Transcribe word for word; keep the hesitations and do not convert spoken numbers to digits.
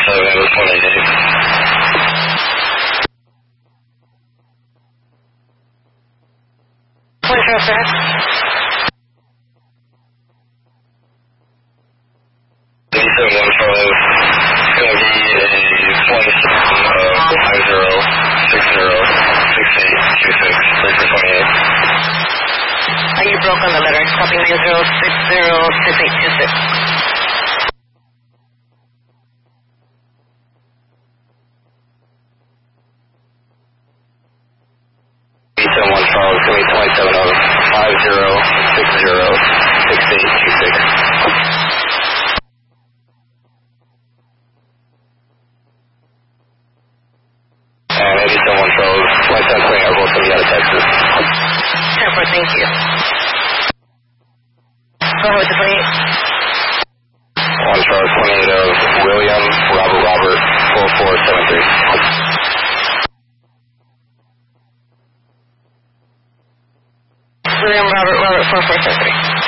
seven, it was one eighty-eight. One zero six. eighty-seven one twelve, it's going to be a one seven, uh, five zero, six zero, six eight, two six, three for twenty-eight. Are you broke on the letter? Copy nine zero six zero six eight two six. eighty-seven one twelve, it's going to be twenty-seven oh, five zero, six zero, six eight two six. And eighty-seven one twelve, twenty-seven twenty are both going to be out of Texas. ten four, thank you. Go ahead with the twenty-eight. one twelve, twenty-eight of William, Robert, Robert, four four seven three. William Robert Robert four four seven three.